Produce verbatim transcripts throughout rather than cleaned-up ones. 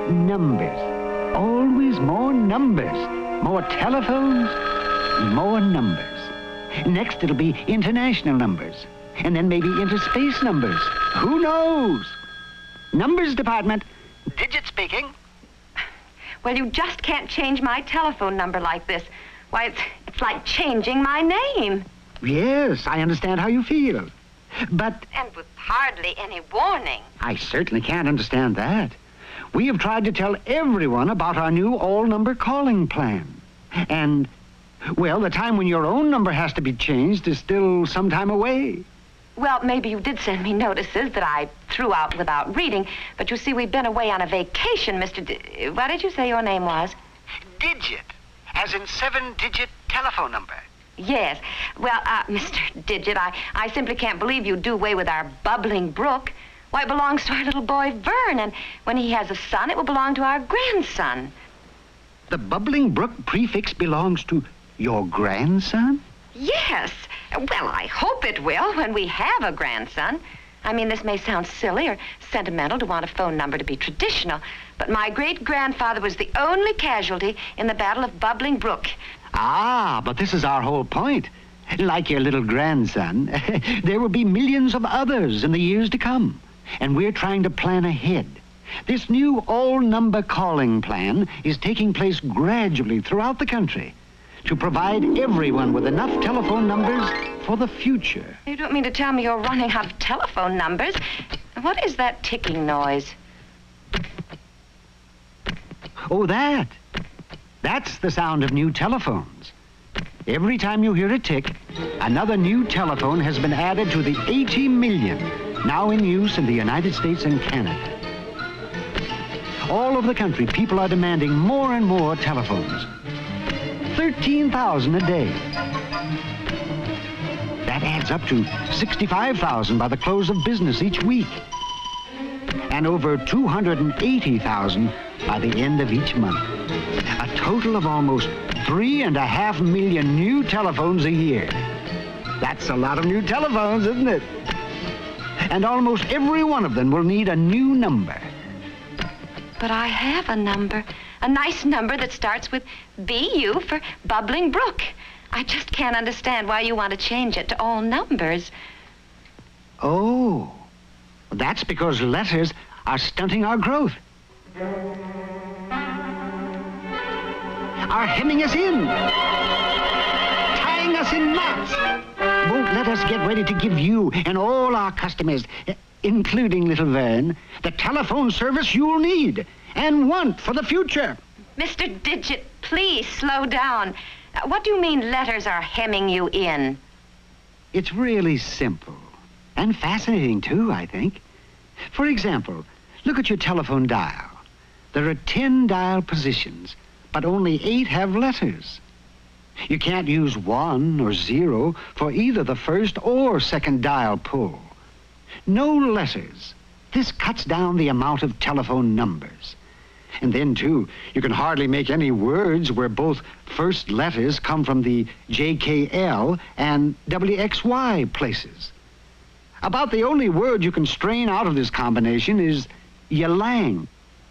Numbers. Always more numbers. More telephones, more numbers. Next, it'll be international numbers. And then maybe interspace numbers. Who knows? Numbers department. Digit speaking. Well, you just can't change my telephone number like this. Why, it's, it's like changing my name. Yes, I understand how you feel. But... And with hardly any warning. I certainly can't understand that. We have tried to tell everyone about our new all-number calling plan. And, well, the time when your own number has to be changed is still some time away. Well, maybe you did send me notices that I threw out without reading, but you see, we've been away on a vacation, Mister D- what did you say your name was? Digit, as in seven-digit telephone number. Yes. Well, uh, Mister Digit, I, I simply can't believe you do away with our bubbling brook. Why, it belongs to our little boy, Vern, and when he has a son, it will belong to our grandson. The Bubbling Brook prefix belongs to your grandson? Yes. Well, I hope it will when we have a grandson. I mean, this may sound silly or sentimental to want a phone number to be traditional, but my great-grandfather was the only casualty in the Battle of Bubbling Brook. Ah, but this is our whole point. Like your little grandson, there will be millions of others in the years to come. And we're trying to plan ahead. This new all-number calling plan is taking place gradually throughout the country to provide everyone with enough telephone numbers for the future. You don't mean to tell me you're running out of telephone numbers? What is that ticking noise? Oh, that. That's the sound of new telephones. Every time you hear a tick, another new telephone has been added to the eighty million now in use in the United States and Canada. All over the country, people are demanding more and more telephones. thirteen thousand a day. That adds up to sixty-five thousand by the close of business each week. And over two hundred eighty thousand by the end of each month. A total of almost three and a half million new telephones a year. That's a lot of new telephones, isn't it? And almost every one of them will need a new number. But I have a number. A nice number that starts with B U for Bubbling Brook. I just can't understand why you want to change it to all numbers. Oh, that's because letters are stunting our growth. Are hemming us in. Tying us in knots. Won't let us get ready to give you and all our customers, including little Vern, the telephone service you'll need and want for the future. Mister Digit, please slow down. Uh, What do you mean letters are hemming you in? It's really simple. And fascinating, too, I think. For example, look at your telephone dial. There are ten dial positions, but only eight have letters. You can't use one or zero for either the first or second dial pull. No letters. This cuts down the amount of telephone numbers. And then, too, you can hardly make any words where both first letters come from the J K L and W X Y places. About the only word you can strain out of this combination is ylang.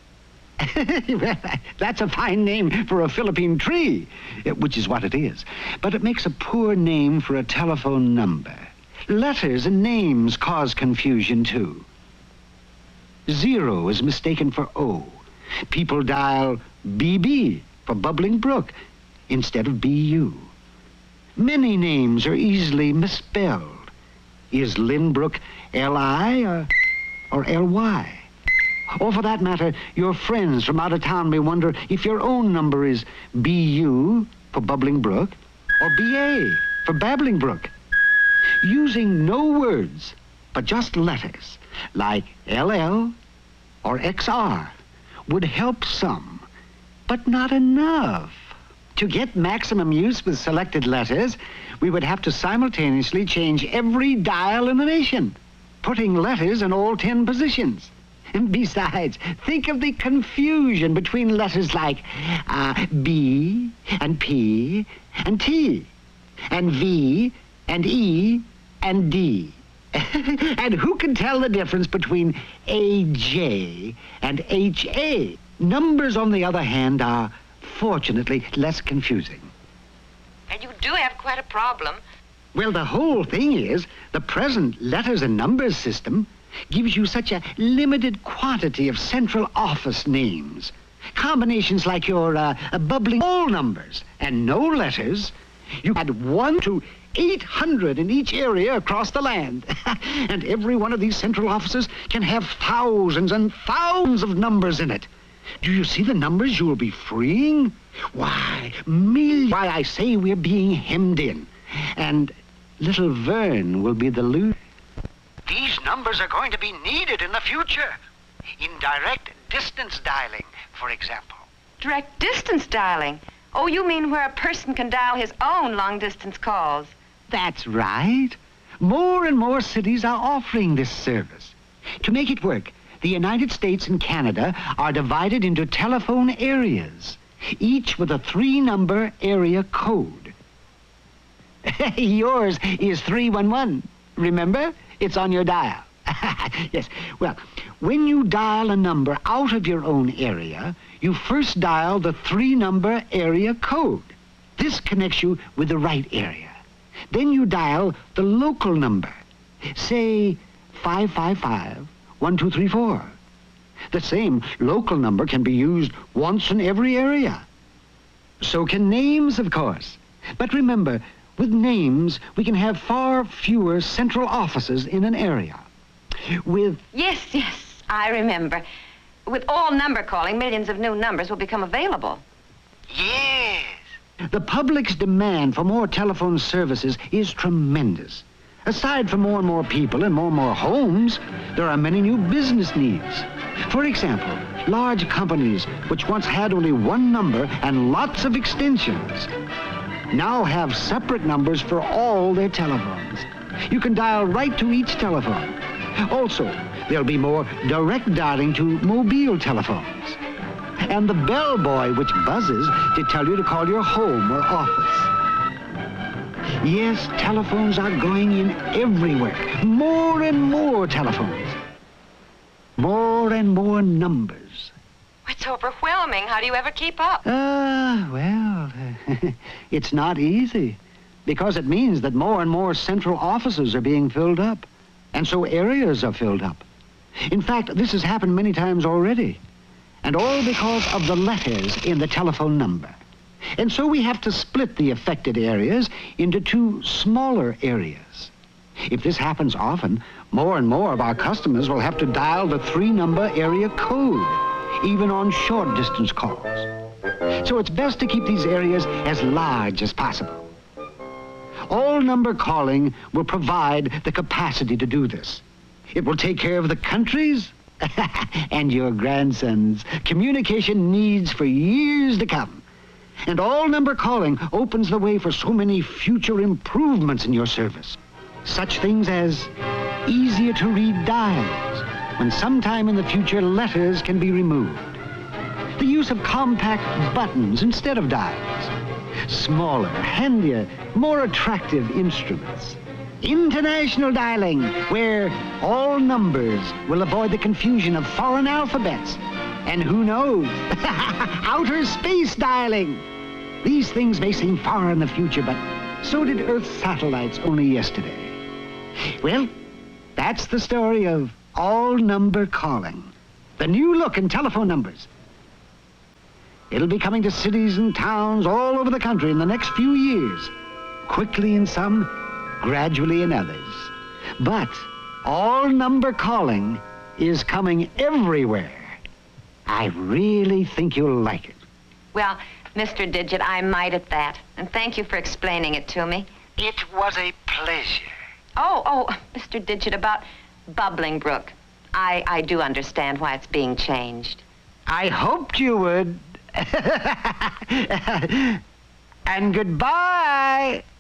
That's a fine name for a Philippine tree, which is what it is. But it makes a poor name for a telephone number. Letters and names cause confusion, too. Zero is mistaken for O. People dial B B for Bubbling Brook instead of B U. Many names are easily misspelled. Is Lynbrook L I or, or L Y? Or for that matter, your friends from out of town may wonder if your own number is B U for Bubbling Brook or B A for Babbling Brook. Using no words, but just letters, like L L or X R, would help some, but not enough. To get maximum use with selected letters, we would have to simultaneously change every dial in the nation, putting letters in all ten positions. And besides, think of the confusion between letters like uh, B and P and T and V and E and D. And who can tell the difference between A J and H A? Numbers, on the other hand, are fortunately less confusing. And you do have quite a problem. Well, the whole thing is the present letters and numbers system gives you such a limited quantity of central office names. Combinations like your uh, uh, bubbling all numbers and no letters. You had one to eight hundred in each area across the land. And every one of these central offices can have thousands and thousands of numbers in it. Do you see the numbers you will be freeing? Why, millions. Why, I say we're being hemmed in. And little Vern will be the loser. These numbers are going to be needed in the future. In direct distance dialing, for example. Direct distance dialing? Oh, you mean where a person can dial his own long-distance calls? That's right. More and more cities are offering this service. To make it work, the United States and Canada are divided into telephone areas, each with a three-number area code. Yours is three one one. Remember? It's on your dial. Yes. Well, when you dial a number out of your own area, you first dial the three-number area code. This connects you with the right area. Then you dial the local number, say five five five, one two three four. The same local number can be used once in every area. So can names, of course. But remember, with names, we can have far fewer central offices in an area. With... Yes, yes, I remember. With all number calling, millions of new numbers will become available. Yes. The public's demand for more telephone services is tremendous. Aside from more and more people and more and more homes, there are many new business needs. For example, large companies which once had only one number and lots of extensions now have separate numbers for all their telephones. You can dial right to each telephone. Also, there'll be more direct dialing to mobile telephones. And the bellboy which buzzes to tell you to call your home or office. Yes, telephones are going in everywhere. More and more telephones. More and more numbers. It's overwhelming. How do you ever keep up? Ah, uh, well, it's not easy. Because it means that more and more central offices are being filled up. And so areas are filled up. In fact, this has happened many times already. And all because of the letters in the telephone number. And so we have to split the affected areas into two smaller areas. If this happens often, more and more of our customers will have to dial the three-number area code, even on short-distance calls. So it's best to keep these areas as large as possible. All-number calling will provide the capacity to do this. It will take care of the country's and your grandson's communication needs for years to come. And all-number calling opens the way for so many future improvements in your service. Such things as easier-to-read dials, when sometime in the future letters can be removed. The use of compact buttons instead of dials. Smaller, handier, more attractive instruments. International dialing, where all numbers will avoid the confusion of foreign alphabets. And who knows, outer space dialing. These things may seem far in the future, but so did Earth's satellites only yesterday. Well, that's the story of all-number calling. The new look in telephone numbers. It'll be coming to cities and towns all over the country in the next few years. Quickly in some, gradually in others. But all-number calling is coming everywhere. I really think you'll like it. Well, Mister Digit, I might at that. And thank you for explaining it to me. It was a pleasure. Oh, oh, Mister Digit, about Bubbling Brook. I, I do understand why it's being changed. I hoped you would. And goodbye.